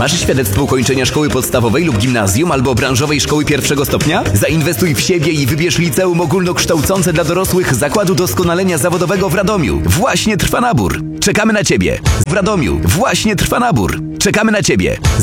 Masz świadectwo ukończenia szkoły podstawowej lub gimnazjum albo branżowej szkoły pierwszego stopnia? Zainwestuj w siebie i wybierz liceum ogólnokształcące dla dorosłych Zakładu Doskonalenia Zawodowego w Radomiu. Właśnie trwa nabór. Czekamy na Ciebie. W Radomiu. Właśnie trwa nabór. Czekamy na Ciebie.